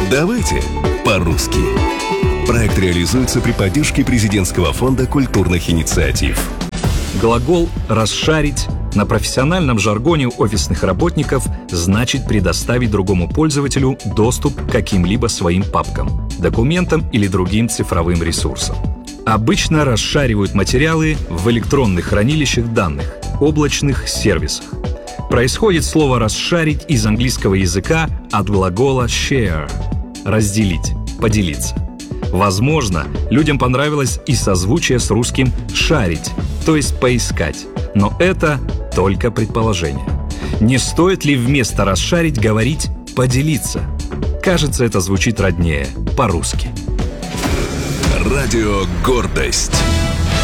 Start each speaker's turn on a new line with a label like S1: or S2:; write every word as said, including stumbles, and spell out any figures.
S1: Давайте по-русски. Проект реализуется при поддержке Президентского фонда культурных инициатив.
S2: Глагол «расшарить» на профессиональном жаргоне офисных работников значит предоставить другому пользователю доступ к каким-либо своим папкам, документам или другим цифровым ресурсам. Обычно расшаривают материалы в электронных хранилищах данных, облачных сервисах. Происходит слово «расшарить» из английского языка от глагола «share» — «разделить», «поделиться». Возможно, людям понравилось и созвучие с русским «шарить», то есть «поискать». Но это только предположение. Не стоит ли вместо «расшарить» говорить «поделиться»? Кажется, это звучит роднее, по-русски.
S1: Радио «Гордость».